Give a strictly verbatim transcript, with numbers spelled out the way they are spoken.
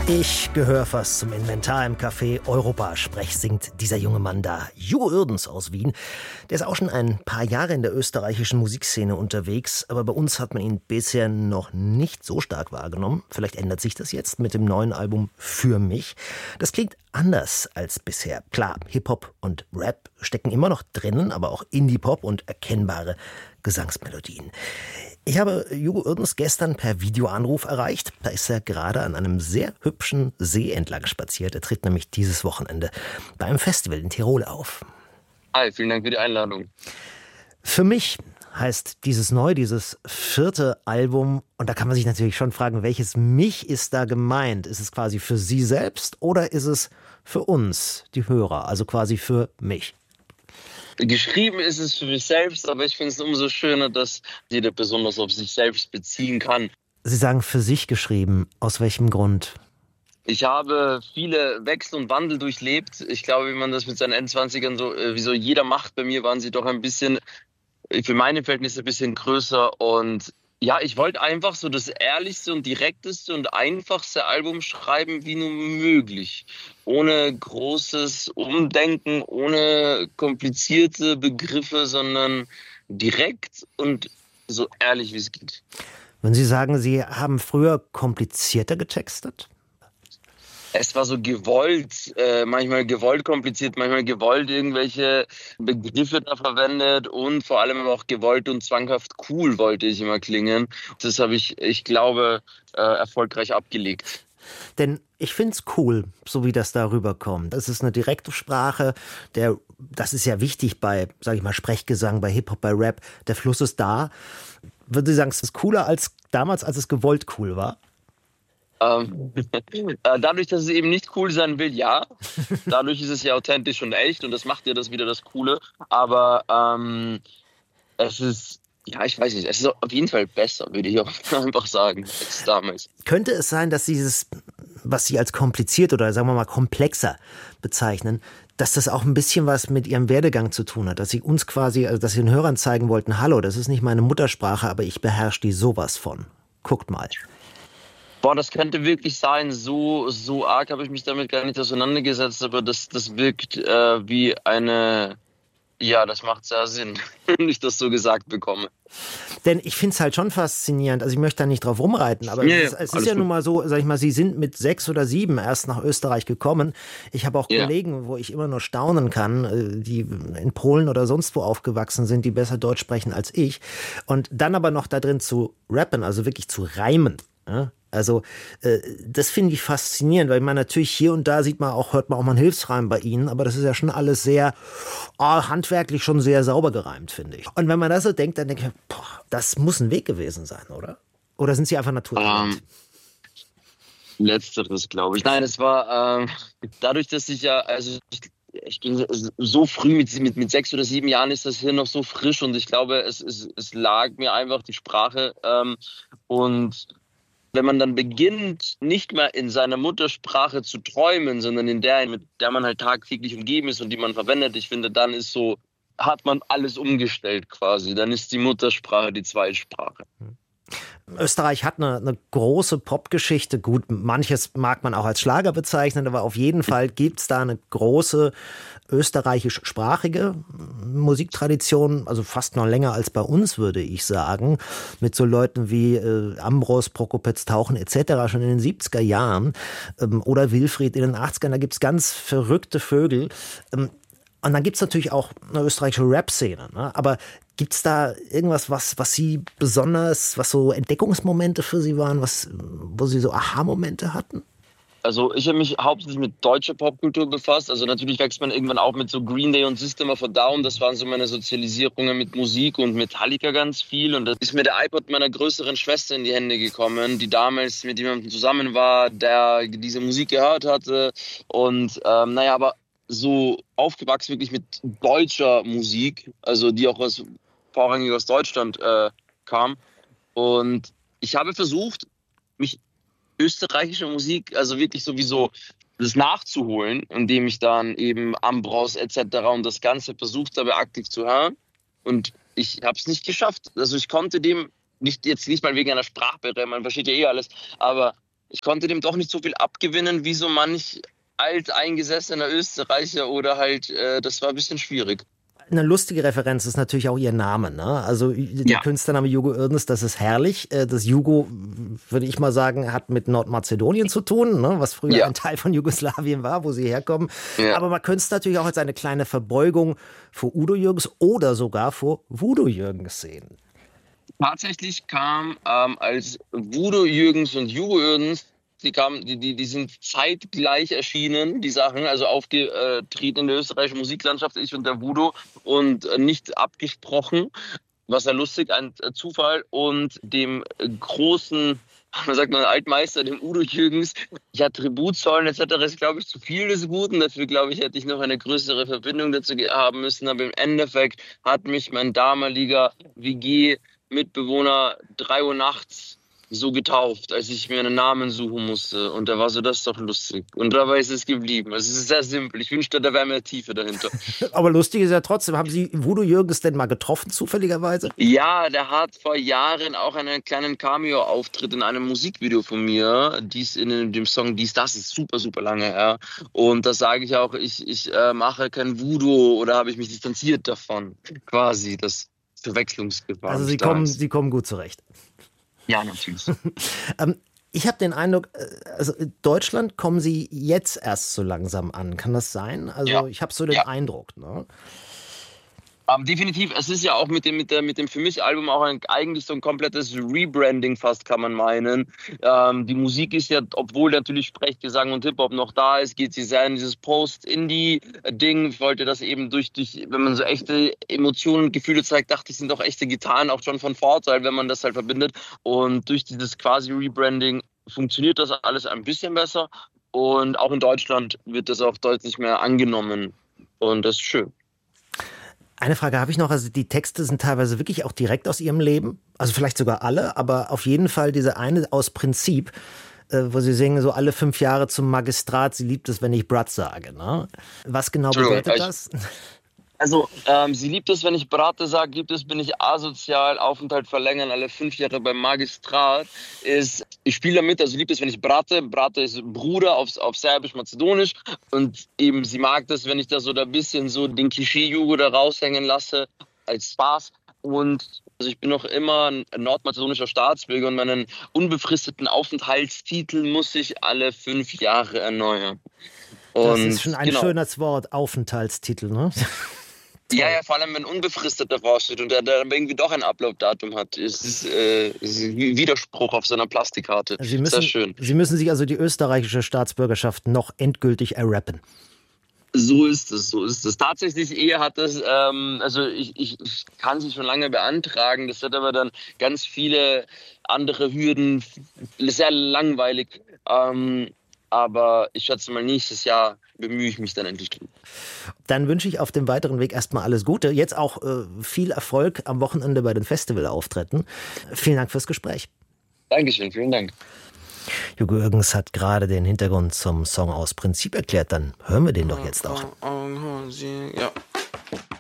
Ich gehöre fast zum Inventar im Café Europa-Sprech, singt dieser junge Mann da. Hugo Uerdens aus Wien. Der ist auch schon ein paar Jahre in der österreichischen Musikszene unterwegs, aber bei uns hat man ihn bisher noch nicht so stark wahrgenommen. Vielleicht ändert sich das jetzt mit dem neuen Album Für mich. Das klingt anders als bisher. Klar, Hip-Hop und Rap stecken immer noch drinnen, aber auch Indie-Pop und erkennbare Gesangsmelodien. Ich habe Hugo Uerdens gestern per Videoanruf erreicht. Da ist er gerade an einem sehr hübschen See entlang spaziert. Er tritt nämlich dieses Wochenende bei einem Festival in Tirol auf. Hi, vielen Dank für die Einladung. Für mich heißt dieses neu, dieses vierte Album. Und da kann man sich natürlich schon fragen, welches Mich ist da gemeint? Ist es quasi für Sie selbst oder ist es für uns, die Hörer, also quasi für mich? Geschrieben ist es für mich selbst, aber ich finde es umso schöner, dass jeder besonders auf sich selbst beziehen kann. Sie sagen für sich geschrieben. Aus welchem Grund? Ich habe viele Wechsel und Wandel durchlebt. Ich glaube, wie man das mit seinen Endzwanzigern so, äh, wie so jeder macht, bei mir waren sie doch ein bisschen, für meine Verhältnisse ein bisschen größer. Und ja, ich wollte einfach so das ehrlichste und direkteste und einfachste Album schreiben wie nur möglich. Ohne großes Umdenken, ohne komplizierte Begriffe, sondern direkt und so ehrlich wie es geht. Wenn Sie sagen, Sie haben früher komplizierter getextet? Es war so gewollt, äh, manchmal gewollt kompliziert, manchmal gewollt irgendwelche Begriffe da verwendet und vor allem auch gewollt und zwanghaft cool wollte ich immer klingen. Das habe ich, ich glaube, äh, erfolgreich abgelegt. Denn ich finde es cool, so wie das da rüberkommt. Das ist eine direkte Sprache, der, das ist ja wichtig bei, sage ich mal, Sprechgesang, bei Hip-Hop, bei Rap. Der Fluss ist da. Würden Sie sagen, es ist cooler als damals, als es gewollt cool war? Ähm, dadurch, dass es eben nicht cool sein will, ja. Dadurch ist es ja authentisch und echt und das macht ja das wieder das Coole. Aber ähm, es ist, ja, ich weiß nicht, es ist auf jeden Fall besser, würde ich auch einfach sagen, als damals. Könnte es sein, dass dieses, was Sie als kompliziert oder sagen wir mal komplexer bezeichnen, dass das auch ein bisschen was mit Ihrem Werdegang zu tun hat, dass Sie uns quasi, also dass Sie den Hörern zeigen wollten, hallo, das ist nicht meine Muttersprache, aber ich beherrsche die sowas von. Guckt mal. Boah, das könnte wirklich sein. So, so arg habe ich mich damit gar nicht auseinandergesetzt, aber das, das wirkt äh, wie eine, ja, das macht sehr Sinn, wenn ich das so gesagt bekomme. Denn ich finde es halt schon faszinierend, also ich möchte da nicht drauf rumreiten, aber Ja, es ist, es ist ja gut. nun mal so, sag ich mal, Sie sind mit sechs oder sieben erst nach Österreich gekommen. Ich habe auch Ja. Kollegen, wo ich immer nur staunen kann, die in Polen oder sonst wo aufgewachsen sind, die besser Deutsch sprechen als ich. Und dann aber noch da drin zu rappen, also wirklich zu reimen, ja? Also äh, das finde ich faszinierend, weil man natürlich hier und da sieht man auch, hört man auch mal einen Hilfsreim bei Ihnen, aber das ist ja schon alles sehr oh, handwerklich schon sehr sauber gereimt, finde ich. Und wenn man das so denkt, dann denke ich, boah, das muss ein Weg gewesen sein, oder? Oder sind Sie einfach Naturtalent? Ähm, Letzteres, glaube ich. Nein, es war ähm, dadurch, dass ich ja, also ich, ich ging so früh, mit, mit, mit sechs oder sieben Jahren ist das Hirn noch so frisch und ich glaube, es, es, es lag mir einfach die Sprache ähm, und wenn man dann beginnt, nicht mehr in seiner Muttersprache zu träumen, sondern in der, mit der man halt tagtäglich umgeben ist und die man verwendet, ich finde, dann ist so, hat man alles umgestellt quasi. Dann ist die Muttersprache die Zweitsprache. Österreich hat eine, eine große Popgeschichte. Gut, manches mag man auch als Schlager bezeichnen, aber auf jeden Fall gibt es da eine große österreichischsprachige Musiktradition, also fast noch länger als bei uns, würde ich sagen, mit so Leuten wie äh, Ambros, Prokopetz, Tauchen et cetera schon in den siebziger Jahren ähm, oder Wilfried in den achtzigern. Da gibt es ganz verrückte Vögel. Ähm, Und dann gibt es natürlich auch eine österreichische Rap-Szene, ne? Aber gibt es da irgendwas, was, was Sie besonders, was so Entdeckungsmomente für Sie waren, was, wo Sie so Aha-Momente hatten? Also ich habe mich hauptsächlich mit deutscher Popkultur befasst. Also natürlich wächst man irgendwann auch mit so Green Day und System of a Down. Das waren so meine Sozialisierungen mit Musik und Metallica ganz viel. Und da ist mir der iPod meiner größeren Schwester in die Hände gekommen, die damals mit jemandem zusammen war, der diese Musik gehört hatte. Und ähm, naja, aber so aufgewachsen wirklich mit deutscher Musik, also die auch aus, vorrangig aus Deutschland äh, kam. Und ich habe versucht, mich österreichische Musik, also wirklich sowieso das nachzuholen, indem ich dann eben Ambros et cetera und das Ganze versucht habe, aktiv zu hören. Und ich habe es nicht geschafft. Also ich konnte dem, nicht jetzt nicht mal wegen einer Sprachbarriere, man versteht ja eh alles, aber Ich konnte dem doch nicht so viel abgewinnen wie so manch alteingesessener Österreicher oder halt, äh, das war ein bisschen schwierig. Eine lustige Referenz ist natürlich auch ihr Name, ne? Also der Ja. Künstlername Hugo Irdens, das ist herrlich. Das Hugo, würde ich mal sagen, hat mit Nordmazedonien zu tun, ne? Was früher Ja. ein Teil von Jugoslawien war, wo sie herkommen. Ja. Aber man könnte es natürlich auch als eine kleine Verbeugung vor Udo Jürgens oder sogar vor Voodoo Jürgens sehen. Tatsächlich kam ähm, als Voodoo Jürgens und Hugo Irdens, die kamen, die, die, die sind zeitgleich erschienen, die Sachen, also aufgetreten in der österreichischen Musiklandschaft, ich und der Voodoo, und äh, nicht abgesprochen, was ja lustig, ein äh, Zufall, und dem äh, großen, man sagt man, Altmeister, dem Udo Jürgens, ja, Tribut zollen et cetera ist, glaube ich, zu viel des Guten. Dafür, glaube ich, hätte ich noch eine größere Verbindung dazu haben müssen. Aber im Endeffekt hat mich mein damaliger W G-Mitbewohner drei Uhr nachts so getauft, als ich mir einen Namen suchen musste. Und da war so, das ist doch lustig. Und dabei ist es geblieben. Also es ist sehr simpel. Ich wünschte, da wäre mehr Tiefe dahinter. Aber lustig ist ja trotzdem, haben Sie Voodoo Jürgens denn mal getroffen, zufälligerweise? Ja, der hat vor Jahren auch einen kleinen Cameo-Auftritt in einem Musikvideo von mir. Dies in dem Song Dies, das ist super, super lange her. Und da sage ich auch, ich, ich äh, mache kein Voodoo oder habe ich mich distanziert davon. Quasi, das Verwechslungsgefahr. Also Sie da kommen, ist. Sie kommen gut zurecht. Ja, natürlich. ähm, ich habe den Eindruck, also in Deutschland kommen Sie jetzt erst so langsam an. Kann das sein? Also Ja. ich habe so den Ja. Eindruck. Ne? Um, definitiv, es ist ja auch mit dem, mit, der, mit dem für mich Album auch ein, eigentlich so ein komplettes Rebranding fast, kann man meinen. Ähm, die Musik ist ja, obwohl natürlich Sprechgesang und Hip-Hop noch da ist, geht sie sehr in dieses Post-Indie-Ding. Ich wollte das eben durch, durch, wenn man so echte Emotionen und Gefühle zeigt, dachte ich, sind auch echte Gitarren auch schon von Vorteil, wenn man das halt verbindet. Und durch dieses quasi Rebranding funktioniert das alles ein bisschen besser. Und auch in Deutschland wird das auch deutlich mehr angenommen. Und das ist schön. Eine Frage habe ich noch, also die Texte sind teilweise wirklich auch direkt aus Ihrem Leben, also vielleicht sogar alle, aber auf jeden Fall diese eine aus Prinzip, äh, wo Sie singen, so alle fünf Jahre zum Magistrat, sie liebt es, wenn ich Brat sage. Ne? Was genau bedeutet das? Also, ähm, sie liebt es, wenn ich Brate sage, gibt es, bin ich asozial, Aufenthalt verlängern, alle fünf Jahre beim Magistrat, ist, ich spiele damit, also sie liebt es, wenn ich Brate, Brate ist Bruder auf, auf Serbisch-Mazedonisch, und eben sie mag das, wenn ich da so da ein bisschen so den Klischee-Jugo da raushängen lasse, als Spaß. Und also ich bin noch immer ein nordmazedonischer Staatsbürger und meinen unbefristeten Aufenthaltstitel muss ich alle fünf Jahre erneuern. Und das ist schon ein genau. schönes Wort, Aufenthaltstitel, ne? Ja, ja, vor allem, wenn unbefristet davor steht und der, der irgendwie doch ein Upload-Datum hat. Es ist, äh, es ist ein Widerspruch auf seiner Plastikkarte. Sie müssen, Sehr schön. Sie müssen sich also die österreichische Staatsbürgerschaft noch endgültig errappen. So ist es, so ist es. Tatsächlich, eher hat das, ähm, also ich, ich, ich kann sie schon lange beantragen, das hat aber dann ganz viele andere Hürden, sehr langweilig. Ähm, aber ich schätze mal, nächstes Jahr bemühe ich mich dann endlich drum. Dann wünsche ich auf dem weiteren Weg erstmal alles Gute. Jetzt auch äh, viel Erfolg am Wochenende bei den Festivalauftritten. Vielen Dank fürs Gespräch. Dankeschön, vielen Dank. Hugo Jürgens hat gerade den Hintergrund zum Song aus Prinzip erklärt. Dann hören wir den doch jetzt auch. Ja.